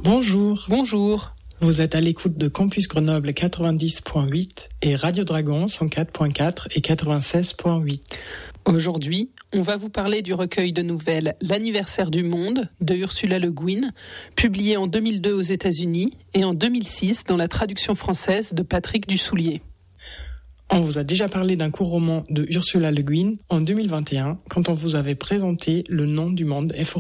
Bonjour. Bonjour. Vous êtes à l'écoute de Campus Grenoble 90.8 et Radio Dragon 104.4 et 96.8. Aujourd'hui, on va vous parler du recueil de nouvelles L'anniversaire du monde de Ursula Le Guin, publié en 2002 aux États-Unis et en 2006 dans la traduction française de Patrick Dussoulier. On vous a déjà parlé d'un court roman de Ursula Le Guin en 2021 quand on vous avait présenté Le nom du monde est